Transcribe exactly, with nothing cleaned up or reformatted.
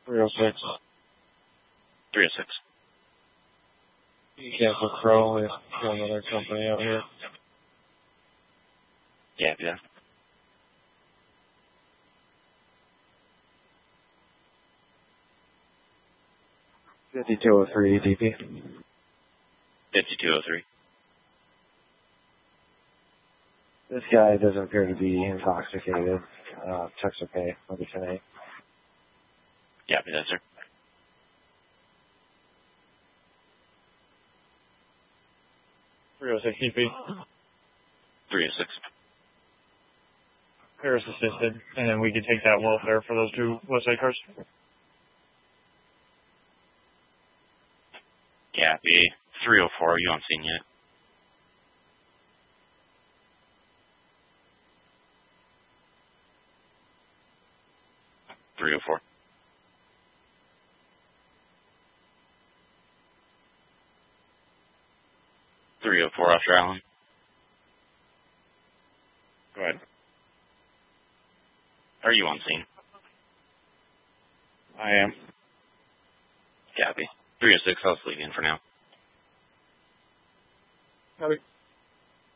three oh six. three oh six. You cancel Crow with another company out here. Yeah, yeah. fifty-two oh three D P. fifty-two oh three. This guy doesn't appear to be intoxicated. Uh, checks okay. I'll be tonight. Yeah, yes, sir. three oh six D P. three oh six. Paris assisted, and then we could take that welfare for those two website cars. Yeah, be three oh four. You haven't seen yet. three oh four. three oh four after Allen. Go ahead. Are you on scene? I am. Copy. three oh six, I'll sleep in for now. Copy.